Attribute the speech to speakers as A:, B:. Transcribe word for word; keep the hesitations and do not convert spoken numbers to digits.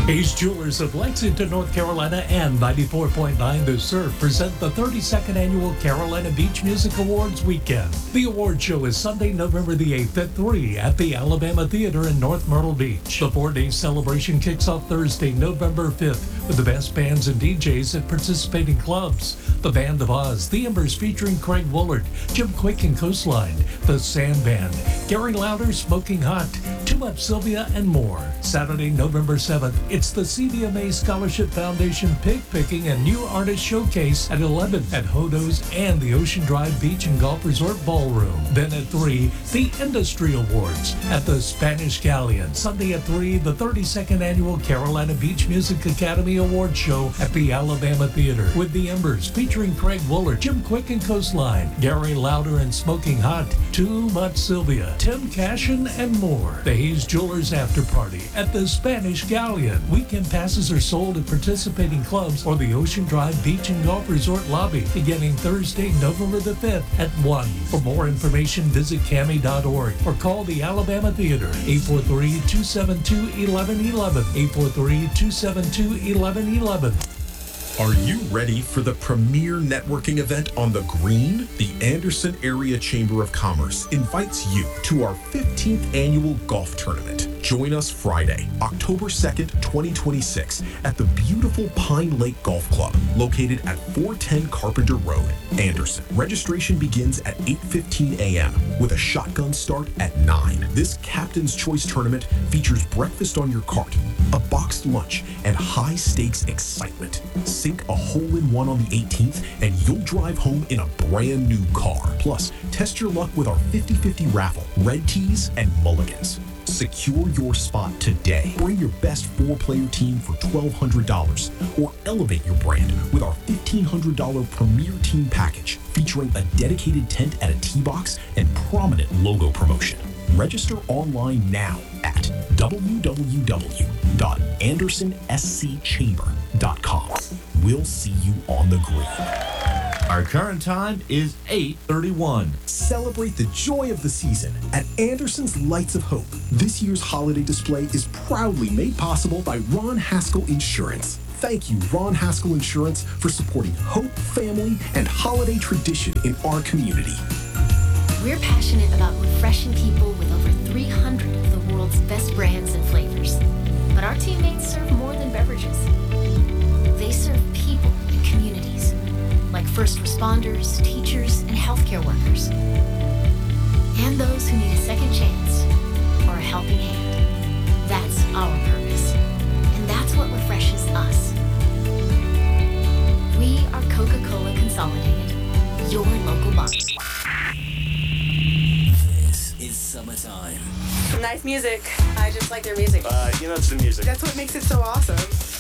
A: Hayes Jewelers of Lexington, North Carolina and ninety-four point nine The Surf present the thirty-second Annual Carolina Beach Music Awards weekend. The award show is Sunday, November the eighth at three at the Alabama Theater in North Myrtle Beach. The four-day celebration kicks off Thursday, November fifth with the best bands and D Js at participating clubs. The Band of Oz, The Embers featuring Craig Woolard, Jim Quick and Coastline, The Sand Band, Gary Lauder, Smoking Hot, Too Much Sylvia, and more. Saturday, November seventh, it's the C D M A Scholarship Foundation Pig Picking and New Artist Showcase at eleven at Hodo's and the Ocean Drive Beach and Golf Resort Ballroom. Then at three, the Industry Awards at the Spanish Galleon. Sunday at three, the thirty-second Annual Carolina Beach Music Academy Award Show at the Alabama Theater with The Embers featuring Craig Woolard, Jim Quick and Coastline, Gary Lauder and Smoking Hot, Too Much Sylvia, Tim Cashin, and more. The Hayes Jewelers After Party at the Spanish Galleon. Weekend passes are sold at participating clubs or the Ocean Drive Beach and Golf Resort lobby beginning Thursday, November the fifth at one. For more information, visit cami dot org or call the Alabama Theater, eight four three, two seven two, one one one one, eight four three, two seven two, one one one one.
B: Are you ready for the premier networking event on the Green? The Anderson Area Chamber of Commerce invites you to our fifteenth annual golf tournament. Join us Friday, October second, twenty twenty-six at the beautiful Pine Lake Golf Club located at four ten Carpenter Road, Anderson. Registration begins at eight fifteen a.m. with a shotgun start at nine. This Captain's Choice tournament features breakfast on your cart, a boxed lunch, and high-stakes excitement. Sink a hole-in-one on the eighteenth and you'll drive home in a brand new car. Plus, test your luck with our fifty fifty raffle, red tees, and mulligans. Secure your spot today. Bring your best four-player team for twelve hundred dollars or elevate your brand with our fifteen hundred dollars Premier Team Package featuring a dedicated tent at a tee box and prominent logo promotion. Register online now at w w w dot anderson s c chamber dot com. We'll see you on the green.
C: Our current time is eight thirty-one.
D: Celebrate the joy of the season at Anderson's Lights of Hope. This year's holiday display is proudly made possible by Ron Haskell Insurance. Thank you, Ron Haskell Insurance, for supporting hope, family, and holiday tradition in our community.
E: We're passionate about refreshing people with over three hundred of the world's best brands and flavors. But our teammates serve more than beverages. They serve people and communities, like first responders, teachers, and healthcare workers. And those who need a second chance or a helping hand. That's our purpose. And that's what refreshes us. We are Coca-Cola Consolidated, your local bar.
F: This is summertime.
G: Nice music. I just like their music.
H: Uh, you know, it's the music.
G: That's what makes it so awesome.